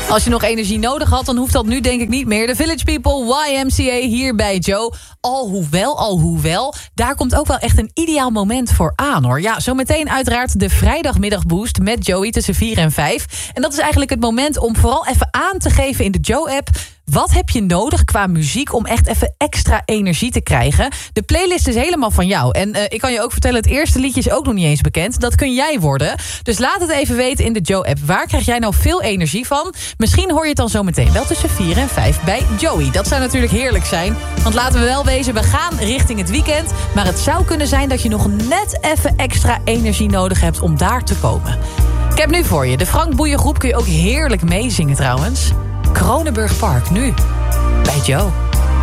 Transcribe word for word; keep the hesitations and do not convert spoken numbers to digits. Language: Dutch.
Als je nog energie nodig had, dan hoeft dat nu denk ik niet meer. De Village People, Y M C A hier bij Joe. Alhoewel, alhoewel, daar komt ook wel echt een ideaal moment voor aan, hoor. Ja, zometeen uiteraard de vrijdagmiddagboost met Joey tussen vier en vijf. En dat is eigenlijk het moment om vooral even aan te geven in de Joe-app... wat heb je nodig qua muziek om echt even extra energie te krijgen? De playlist is helemaal van jou. En uh, ik kan je ook vertellen, het eerste liedje is ook nog niet eens bekend. Dat kun jij worden. Dus laat het even weten in de Joe-app. Waar krijg jij nou veel energie van? Misschien hoor je het dan zo meteen wel tussen vier en vijf bij Joey. Dat zou natuurlijk heerlijk zijn. Want laten we wel wezen, we gaan richting het weekend. Maar het zou kunnen zijn dat je nog net even extra energie nodig hebt om daar te komen. Ik heb nu voor je de Frank Boeien groep. Kun je ook heerlijk meezingen trouwens. Kronenburg Park, nu bij Joe.